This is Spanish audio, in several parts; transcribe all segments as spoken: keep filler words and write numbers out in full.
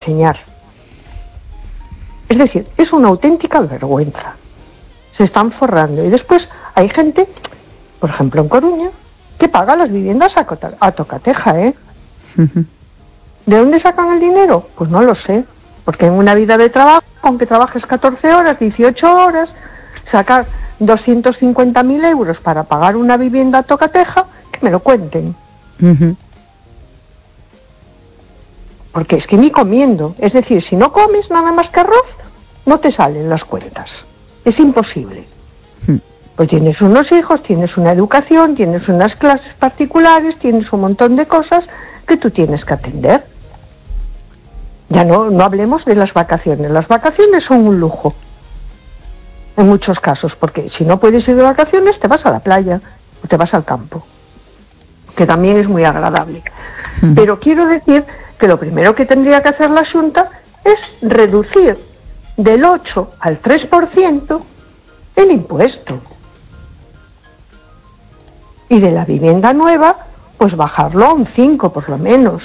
enseñar. Es decir, es una auténtica vergüenza. Se están forrando. Y después hay gente, por ejemplo en Coruña, que paga las viviendas a, cota, a tocateja, ¿eh? Uh-huh. ¿De dónde sacan el dinero? Pues no lo sé. Porque en una vida de trabajo, aunque trabajes catorce horas, dieciocho horas, sacar doscientos cincuenta mil euros para pagar una vivienda a tocateja, que me lo cuenten. Uh-huh. Porque es que ni comiendo. Es decir, si no comes nada más que arroz, no te salen las cuentas. Es imposible. Uh-huh. Pues tienes unos hijos, tienes una educación, tienes unas clases particulares, tienes un montón de cosas que tú tienes que atender. Ya no, no hablemos de las vacaciones. Las vacaciones son un lujo. En muchos casos, porque si no puedes ir de vacaciones, te vas a la playa o te vas al campo, que también es muy agradable. Uh-huh. Pero quiero decir que lo primero que tendría que hacer la Xunta es reducir del ocho al tres por ciento el impuesto. Y de la vivienda nueva, pues bajarlo a un cinco por lo menos.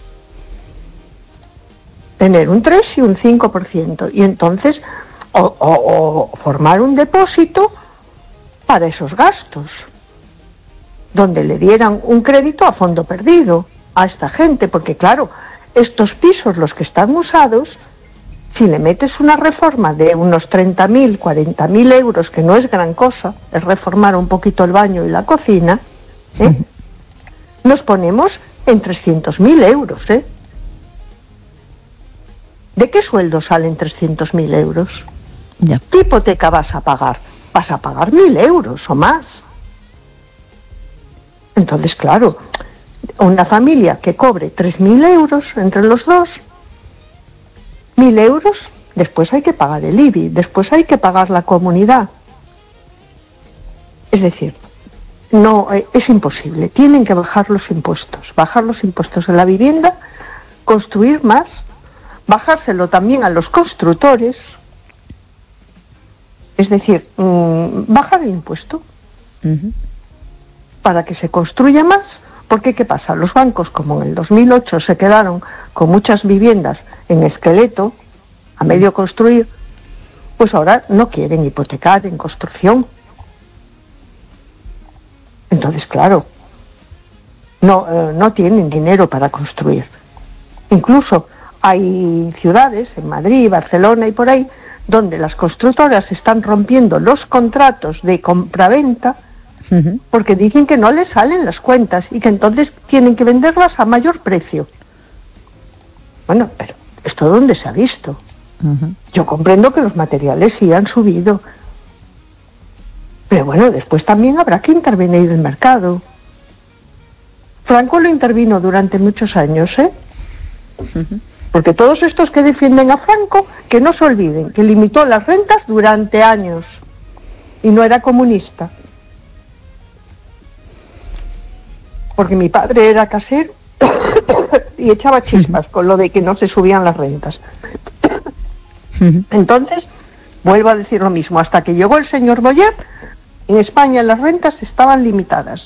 Tener un tres y un cinco por ciento. Y entonces, o, o, o formar un depósito para esos gastos, donde le dieran un crédito a fondo perdido a esta gente, porque claro, estos pisos, los que están usados, si le metes una reforma de unos treinta mil, cuarenta mil euros, que no es gran cosa, es reformar un poquito el baño y la cocina, ¿eh? Nos ponemos en trescientos mil euros, ¿eh? ¿De qué sueldo salen trescientos mil euros? Ya. ¿Qué hipoteca vas a pagar? Vas a pagar mil euros o más. Entonces, claro, una familia que cobre tres mil euros entre los dos, mil euros, después hay que pagar el I B I, después hay que pagar la comunidad. Es decir, no, es imposible. Tienen que bajar los impuestos, bajar los impuestos de la vivienda, construir más, bajárselo también a los constructores, es decir, mmm, bajar el impuesto uh-huh. para que se construya más, porque ¿qué pasa? Los bancos, como en el dos mil ocho se quedaron con muchas viviendas en esqueleto, a medio construir, pues ahora no quieren hipotecar en construcción. Entonces, claro, no, eh, no tienen dinero para construir. Incluso hay ciudades, en Madrid, Barcelona y por ahí, donde las constructoras están rompiendo los contratos de compraventa uh-huh. porque dicen que no les salen las cuentas y que entonces tienen que venderlas a mayor precio. Bueno, pero ¿esto dónde se ha visto? Uh-huh. Yo comprendo que los materiales sí han subido, pero bueno, después también habrá que intervenir el mercado. Franco lo intervino durante muchos años, ¿eh? Uh-huh. Porque todos estos que defienden a Franco, que no se olviden, que limitó las rentas durante años y no era comunista. Porque mi padre era casero y echaba chispas con lo de que no se subían las rentas. Entonces, vuelvo a decir lo mismo, hasta que llegó el señor Boyer, en España las rentas estaban limitadas.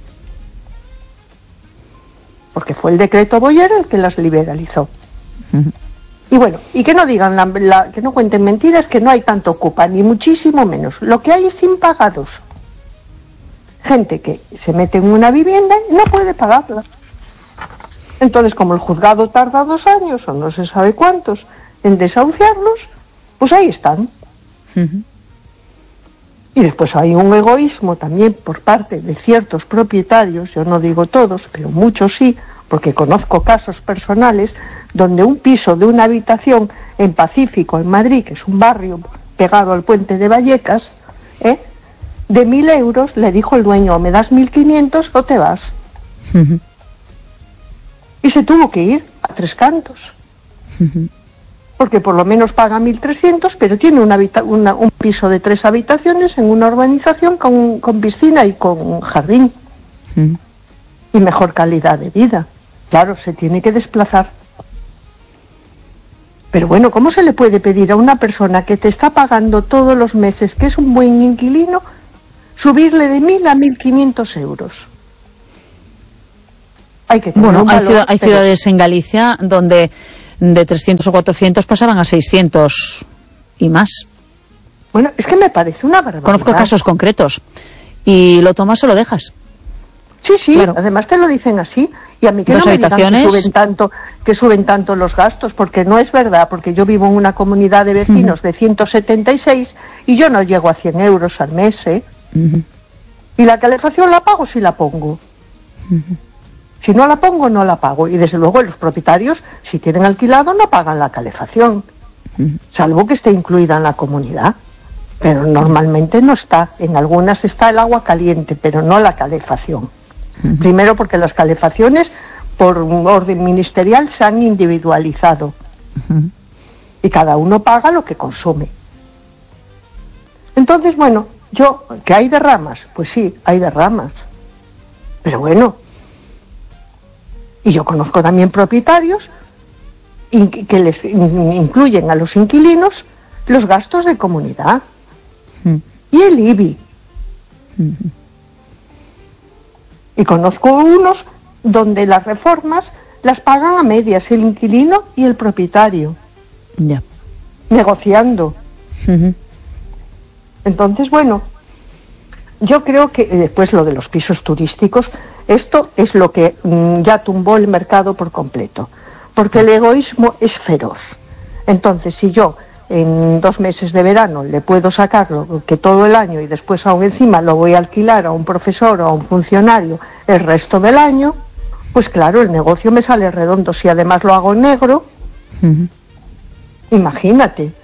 Porque fue el decreto Boyer el que las liberalizó. Uh-huh. Y bueno, y que no digan, la, la, que no cuenten mentiras, que no hay tanto ocupa, ni muchísimo menos. Lo que hay es impagados. Gente que se mete en una vivienda y no puede pagarla. Entonces, como el juzgado tarda dos años, o no se sabe cuántos, en desahuciarlos, pues ahí están. Uh-huh. Y después hay un egoísmo también por parte de ciertos propietarios, yo no digo todos, pero muchos sí, porque conozco casos personales donde un piso de una habitación en Pacífico, en Madrid, que es un barrio pegado al puente de Vallecas, ¿eh? de mil euros, le dijo el dueño, o me das mil quinientos o te vas. Uh-huh. Y se tuvo que ir a Tres Cantos. Uh-huh. Porque por lo menos paga mil trescientos, pero tiene una habita- una, un piso de tres habitaciones en una urbanización con, con piscina y con jardín. Uh-huh. Y mejor calidad de vida. Claro, se tiene que desplazar. Pero bueno, ¿cómo se le puede pedir a una persona que te está pagando todos los meses, que es un buen inquilino, subirle de mil a mil quinientos euros? Hay que tener bueno, un hay, valor, ciudad, hay pero... ciudades en Galicia donde de trescientos o cuatrocientos pasaban a seiscientos y más. Bueno, es que me parece una barbaridad. Conozco casos concretos. Y lo tomas o lo dejas. Sí, sí, claro. Además te lo dicen así. Y a mí que Dos no me habitaciones. digan que suben tanto, que suben tanto los gastos, porque no es verdad, porque yo vivo en una comunidad de vecinos uh-huh. de ciento setenta y seis y yo no llego a cien euros al mes, ¿eh? Uh-huh. Y la calefacción la pago si la pongo. Uh-huh. Si no la pongo, no la pago. Y desde luego los propietarios, si tienen alquilado, no pagan la calefacción, uh-huh. salvo que esté incluida en la comunidad. Pero normalmente no está. En algunas está el agua caliente, pero no la calefacción. Uh-huh. Primero porque las calefacciones, por orden ministerial, se han individualizado. Uh-huh. Y cada uno paga lo que consume. Entonces, bueno, yo, ¿que hay derramas? Pues sí, hay derramas. Pero bueno. Y yo conozco también propietarios que les incluyen a los inquilinos los gastos de comunidad. Uh-huh. Y el I B I. Uh-huh. Y conozco unos donde las reformas las pagan a medias el inquilino y el propietario. Ya. Yeah. Negociando. Uh-huh. Entonces, bueno, yo creo que después lo de los pisos turísticos, esto es lo que mmm, ya tumbó el mercado por completo. Porque el egoísmo es feroz. Entonces, si yo en dos meses de verano le puedo sacarlo que todo el año y después aún encima lo voy a alquilar a un profesor o a un funcionario el resto del año, pues claro, el negocio me sale redondo. Si además lo hago en negro, uh-huh. imagínate.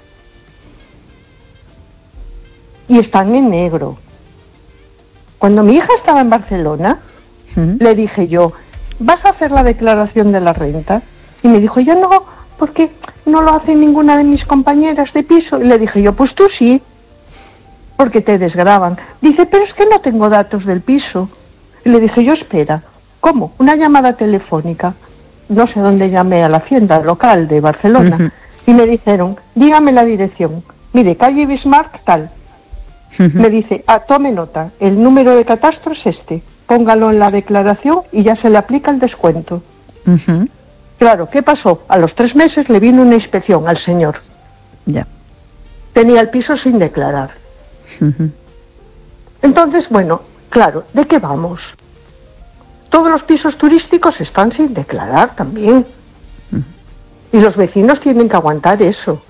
Y están en negro. Cuando mi hija estaba en Barcelona, uh-huh. le dije yo, ¿vas a hacer la declaración de la renta? Y me dijo, yo no, porque no lo hace ninguna de mis compañeras de piso. Y le dije yo, pues tú sí, porque te desgravan. Dice, pero es que no tengo datos del piso. Y le dije yo, espera, ¿cómo? Una llamada telefónica. No sé dónde llamé, a la hacienda local de Barcelona. Uh-huh. Y me dijeron, dígame la dirección. Mire, calle Bismarck, tal. Uh-huh. Me dice, ah, tome nota, el número de catastro es este. Póngalo en la declaración y ya se le aplica el descuento. Uh-huh. Claro, ¿qué pasó? A los tres meses le vino una inspección al señor. Ya. Yeah. Tenía el piso sin declarar. Uh-huh. Entonces, bueno, claro, ¿de qué vamos? Todos los pisos turísticos están sin declarar también. Uh-huh. Y los vecinos tienen que aguantar eso.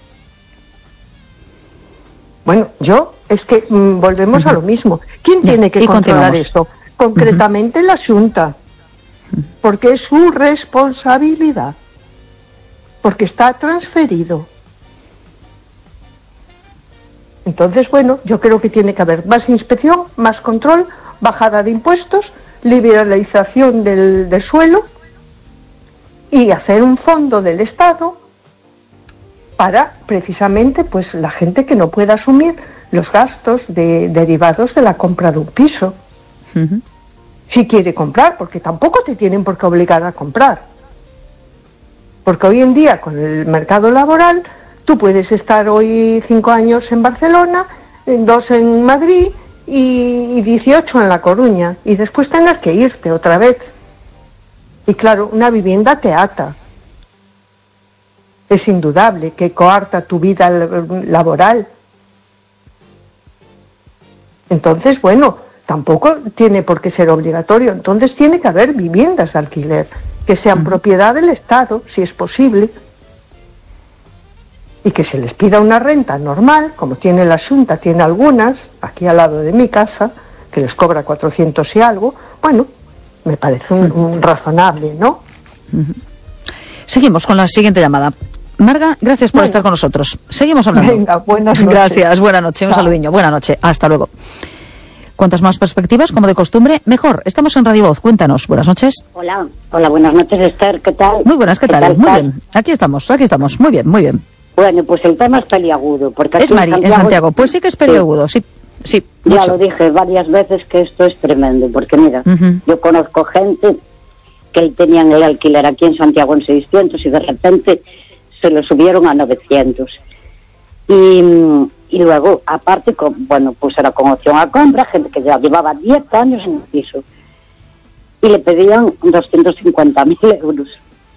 Bueno, yo, es que mmm, volvemos uh-huh. a lo mismo. ¿Quién yeah. tiene que y controlar esto? Concretamente uh-huh. la Xunta. Porque es su responsabilidad, porque está transferido. Entonces, bueno, yo creo que tiene que haber más inspección, más control, bajada de impuestos, liberalización del, del suelo y hacer un fondo del Estado para, precisamente, pues la gente que no pueda asumir los gastos de, derivados de la compra de un piso. Uh-huh. Si quiere comprar, porque tampoco te tienen por qué obligar a comprar. Porque hoy en día, con el mercado laboral, tú puedes estar hoy cinco años en Barcelona, dos en Madrid y dieciocho en La Coruña, y después tengas que irte otra vez. Y claro, una vivienda te ata. Es indudable que coarta tu vida laboral. Entonces, bueno, tampoco tiene por qué ser obligatorio. Entonces tiene que haber viviendas de alquiler que sean uh-huh. propiedad del Estado, si es posible, y que se les pida una renta normal, como tiene la Xunta, tiene algunas, aquí al lado de mi casa, que les cobra cuatrocientos y algo. Bueno, me parece un, uh-huh. un razonable, ¿no? Uh-huh. Seguimos con la siguiente llamada. Marga, gracias por bueno. estar con nosotros. Seguimos hablando. Venga, buenas noches. Gracias, buena noche, un Chao. Saludiño. Buena noche, hasta luego. Cuantas más perspectivas, como de costumbre, mejor. Estamos en Radio Voz, cuéntanos. Buenas noches. Hola, hola, buenas noches, Esther, ¿qué tal? Muy buenas, ¿qué, ¿Qué tal? tal? Muy bien, aquí estamos, aquí estamos, muy bien, muy bien. Bueno, pues el tema es peliagudo. Porque es Mari, en Santiago, en Santiago, pues sí que es peliagudo, sí, sí. sí ya mucho. Lo dije varias veces que esto es tremendo, porque mira, uh-huh. yo conozco gente que tenían el alquiler aquí en Santiago en seiscientos y de repente se lo subieron a novecientos. Y... Y luego, aparte, con, bueno, pues era con opción a compra, gente que ya llevaba diez años en el piso. Y le pedían doscientos cincuenta mil euros.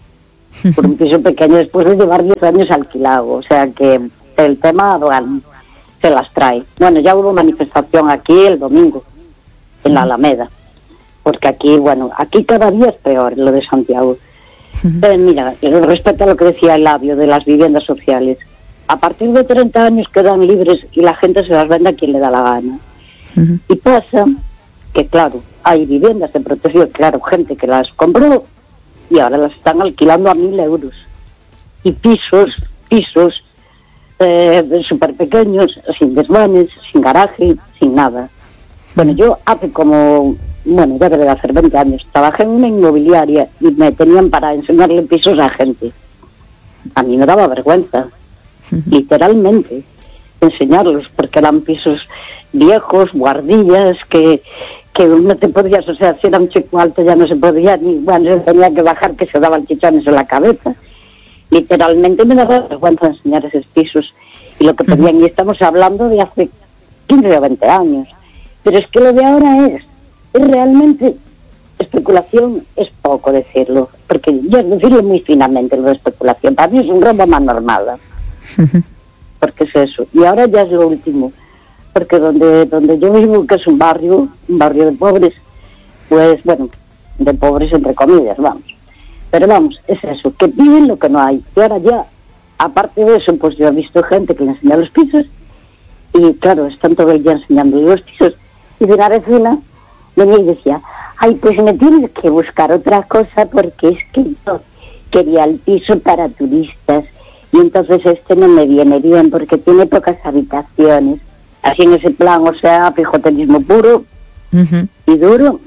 por un piso pequeño después de llevar diez años alquilado. O sea que el tema, bueno, se las trae. Bueno, ya hubo manifestación aquí el domingo, en la Alameda, porque aquí, bueno, aquí cada día es peor lo de Santiago. Eh, mira, respecto a lo que decía el labio de las viviendas sociales, a partir de treinta años quedan libres y la gente se las vende a quien le da la gana. Uh-huh. Y pasa que, claro, hay viviendas de protección, claro, gente que las compró y ahora las están alquilando a mil euros. Y pisos, pisos eh, súper pequeños, sin desvanes, sin garaje, sin nada. Bueno, yo hace como... Bueno, ya debe de hacer veinte años. Trabajé en una inmobiliaria y me tenían para enseñarle pisos a gente. A mí me daba vergüenza, uh-huh. literalmente, enseñarlos, porque eran pisos viejos, guardillas, que, que no te podías, o sea, si era un chico alto ya no se podía, ni bueno, se tenía que bajar, que se daban chichones en la cabeza. Literalmente me daba vergüenza enseñar esos pisos. Y lo que pedían, uh-huh. y estamos hablando de hace quince o veinte años. Pero es que lo de ahora es Es realmente especulación, es poco decirlo, porque yo decirlo muy finamente lo de especulación, para mí es un robo más normal, uh-huh. porque es eso, y ahora ya es lo último, porque donde donde yo vivo, que es un barrio, un barrio de pobres, pues bueno, de pobres entre comillas, vamos, pero vamos, es eso, que piden lo que no hay, y ahora ya, aparte de eso, pues yo he visto gente que le enseña los pisos, y claro, están todo el día enseñando los pisos, y de una vecina venía y decía, ay, pues me tienes que buscar otra cosa porque es que yo quería el piso para turistas y entonces este no me viene bien porque tiene pocas habitaciones. Así en ese plan, o sea, pijoterismo puro uh-huh. y duro.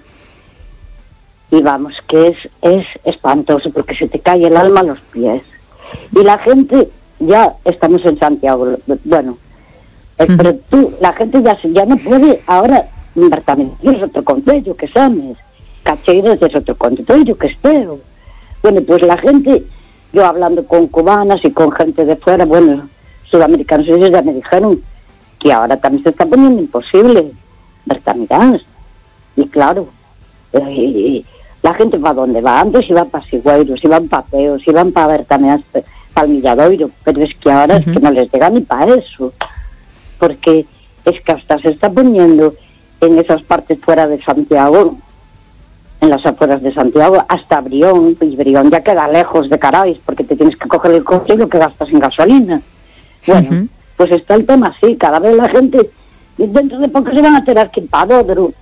Y vamos, que es, es espantoso porque se te cae el alma a los pies. Y la gente, ya estamos en Santiago, bueno, uh-huh. pero tú, la gente ya, ya no puede ahora... Bertamentíos es otro concello que Sames, Cacheiras es otro concello que Esteo. Bueno, pues la gente, yo hablando con cubanas y con gente de fuera, bueno, sudamericanos, ellos ya me dijeron que ahora también se está poniendo imposible, Bertamirás. Y claro, eh, la gente va donde va, antes iba para Sigüeiros, iban para Peos, iban para Bertamirás, para el Milladoiro, pero es que ahora uh-huh. es que no les llega ni para eso, porque es que hasta se está poniendo en esas partes fuera de Santiago, en las afueras de Santiago, hasta Brión, y Brión ya queda lejos de Carais, porque te tienes que coger el coche y lo que gastas en gasolina. Bueno, uh-huh. pues está el tema así, cada vez la gente, dentro de poco se van a tener que ir para Dodro,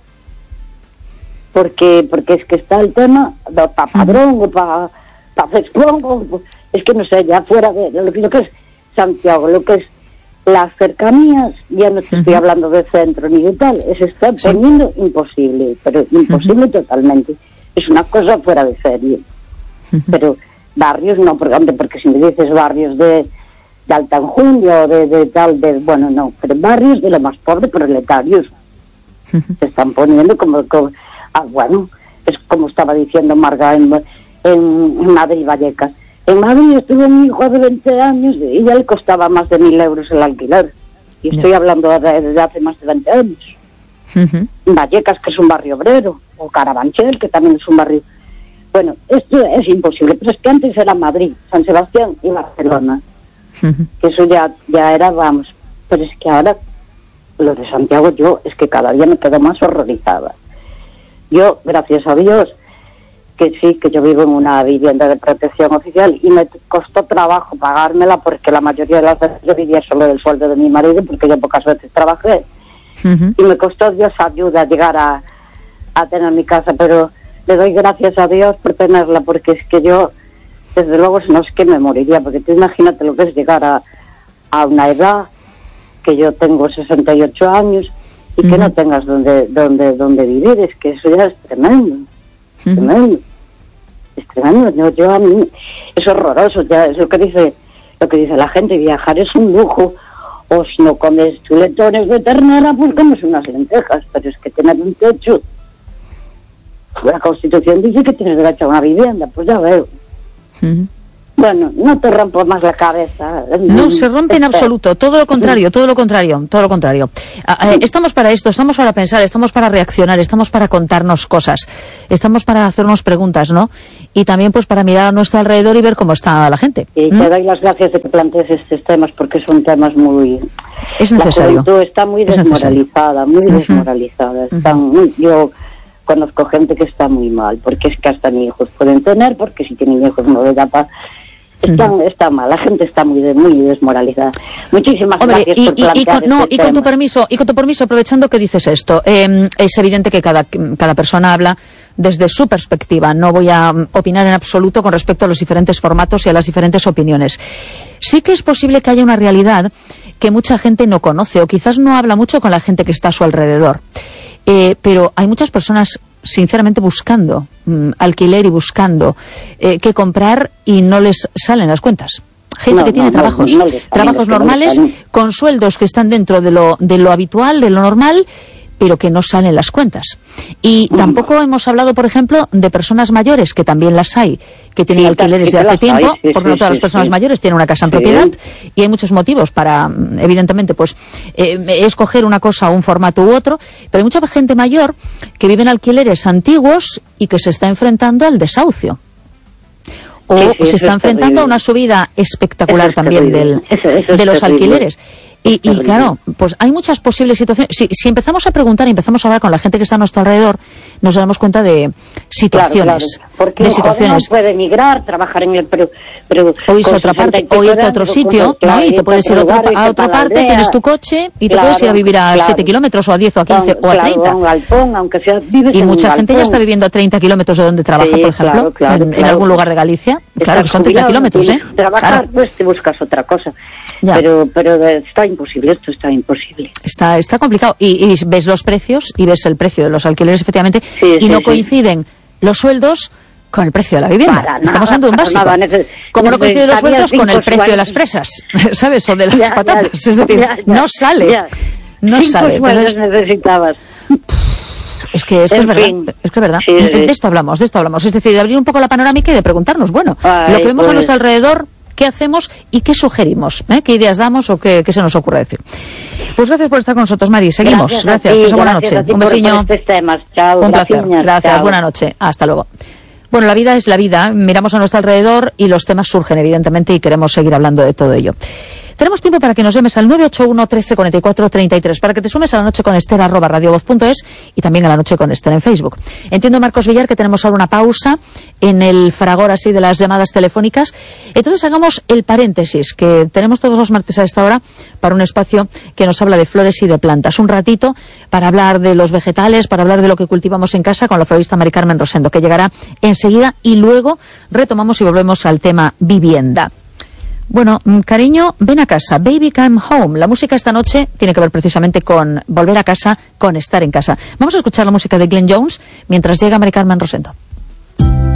porque porque es que está el tema, para Padrón uh-huh. o para pa Fexplón, es que no sé, ya fuera de, de lo, lo que es Santiago, lo que es las cercanías, ya no te uh-huh. estoy hablando de centro ni de tal, se está poniendo sí. imposible, pero imposible uh-huh. totalmente. Es una cosa fuera de serie. Uh-huh. Pero barrios no, porque, porque si me dices barrios de, de alta enjundia o de, de tal, de bueno, no, pero barrios de lo más pobre, proletarios, uh-huh. se están poniendo como, como ah, bueno, es como estaba diciendo Marga en, en, en Madrid, Vallecas. En Madrid estuvo un hijo de veinte años y ya le costaba más de mil euros el alquiler. Y estoy yeah. hablando de, de hace más de veinte años. Uh-huh. Vallecas, que es un barrio obrero, o Carabanchel, que también es un barrio... Bueno, esto es imposible, pero es que antes era Madrid, San Sebastián y Barcelona. Uh-huh. Que eso ya, ya era, vamos... Pero es que ahora, lo de Santiago, yo, es que cada día me quedo más horrorizada. Yo, gracias a Dios... que sí, que yo vivo en una vivienda de protección oficial y me costó trabajo pagármela porque la mayoría de las veces yo vivía solo del sueldo de mi marido porque yo pocas veces trabajé uh-huh. y me costó Dios ayuda llegar a, a tener mi casa, pero le doy gracias a Dios por tenerla porque es que yo, desde luego, no es que me moriría, porque tú imagínate lo que es llegar a, a una edad que yo tengo sesenta y ocho años y uh-huh. que no tengas donde, donde, donde vivir, es que eso ya es tremendo. Uh-huh. Tremendo. Es tremendo. Yo, yo a mí es horroroso, ya es lo que dice lo que dice la gente, viajar es un lujo, o si no comes chuletones de ternera, pues comes unas lentejas, pero es que tener un techo, la Constitución dice que tienes derecho a una vivienda, pues ya veo. Uh-huh. Bueno, no te rompo más la cabeza. No se rompe en absoluto, todo lo contrario, todo lo contrario, todo lo contrario. Eh, estamos para esto, estamos para pensar, estamos para reaccionar, estamos para contarnos cosas, estamos para hacernos preguntas, ¿no? Y también pues para mirar a nuestro alrededor y ver cómo está la gente. Y ¿Mm? te doy las gracias de que plantees estos temas porque son temas muy... Es necesario. La juventud está muy desmoralizada, muy uh-huh. desmoralizada. Están muy... Yo conozco gente que está muy mal, porque es que hasta ni hijos pueden tener, porque si tienen hijos no les da para... Está, uh-huh. está mal, la gente está muy muy desmoralizada. Muchísimas Hombre, gracias y, por y, plantear y con, no, este y con tema. tu permiso, y con tu permiso, aprovechando que dices esto, eh, es evidente que cada, cada persona habla desde su perspectiva. No voy a opinar en absoluto con respecto a los diferentes formatos y a las diferentes opiniones. Sí que es posible que haya una realidad que mucha gente no conoce o quizás no habla mucho con la gente que está a su alrededor. Eh, pero hay muchas personas sinceramente buscando mm, alquiler y buscando eh, qué comprar y no les salen las cuentas. Gente no, que tiene no, trabajos, no, no trabajos no normales, no con sueldos que están dentro de lo, de lo habitual, de lo normal, pero que no salen las cuentas. Y mm. tampoco hemos hablado, por ejemplo, de personas mayores, que también las hay, que tienen sí, alquileres de hace tiempo, hay, sí, porque sí, no todas sí, las personas sí. mayores tienen una casa en sí. propiedad, y hay muchos motivos para, evidentemente, pues, eh, escoger una cosa o un formato u otro, pero hay mucha gente mayor que vive en alquileres antiguos y que se está enfrentando al desahucio. O sí, sí, se está enfrentando terrible. a una subida espectacular también del, eso, eso de los terrible. alquileres. Y, y claro, pues hay muchas posibles situaciones. Si, si empezamos a preguntar y empezamos a hablar con la gente que está a nuestro alrededor, nos damos cuenta de situaciones. Claro, claro. Porque de situaciones. uno puede emigrar, trabajar en el Perú, pero o irse a otra parte, o irte a otro sitio, claro, ¿no? Y te puedes ir a otra, a otra parte, aldea, tienes tu coche y claro, te puedes ir a vivir a siete claro. kilómetros, o a diez, o a quince, claro, o a treinta. Un galpón, aunque sea, vives y en mucha un gente galpón. ya está viviendo a treinta kilómetros de donde trabaja, sí, por ejemplo, claro, claro, en, claro. en algún lugar de Galicia. Estás claro, que son treinta kilómetros, ¿eh? Trabajar, claro. pues te buscas otra cosa. Ya. Pero, pero está imposible, esto está imposible. Está, está complicado. Y, y ves los precios y ves el precio de los alquileres, efectivamente, sí, y sí, no sí. coinciden los sueldos con el precio de la vivienda. Para Estamos nada, hablando de un básico. Nada, neces- Como no coinciden los sueldos con el precio de las sueldos. fresas, ¿sabes? O de las Ya, patatas. ya, es decir, ya, ya, no sale. ya. No Cinco sale. sueldos Entonces, necesitabas. Es que, es, que En es verdad, fin. es que es verdad. Sí, sí. De esto hablamos, de esto hablamos. Es decir, de abrir un poco la panorámica y de preguntarnos, bueno, Ay, lo que vemos pues. a nuestro alrededor, ¿qué hacemos y qué sugerimos? ¿Eh? ¿Qué ideas damos o qué, qué se nos ocurre decir? Pues gracias por estar con nosotros, Mari. Seguimos. Gracias. Gracias. Ti, Pasa buena gracias noche. a ti Un por- besiño. por estos temas. Chao, Un placer. gracias. Gracias. Chao. Buena noche. Hasta luego. Bueno, la vida es la vida. Miramos a nuestro alrededor y los temas surgen, evidentemente, y queremos seguir hablando de todo ello. Tenemos tiempo para que nos llames al nueve ocho uno, trece, cuarenta y cuatro, treinta y tres, para que te sumes a La Noche con Esther, arroba radiovoz punto es, y también a La Noche con Esther en Facebook. Entiendo, Marcos Villar, que tenemos ahora una pausa en el fragor así de las llamadas telefónicas. Entonces hagamos el paréntesis que tenemos todos los martes a esta hora para un espacio que nos habla de flores y de plantas. Un ratito para hablar de los vegetales, para hablar de lo que cultivamos en casa con la florista Mari Carmen Rosendo, que llegará enseguida, y luego retomamos y volvemos al tema vivienda. Bueno, cariño, ven a casa, Baby Come Home. La música esta noche tiene que ver precisamente con volver a casa, con estar en casa. Vamos a escuchar la música de Glenn Jones mientras llega Mari Carmen Rosendo.